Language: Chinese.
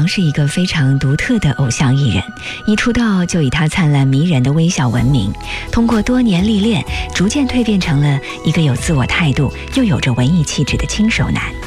是一个非常独特的偶像艺人，一出道就以他灿烂迷人的微笑闻名，通过多年历练，逐渐蜕变成了一个有自我态度又有着文艺气质的轻熟男。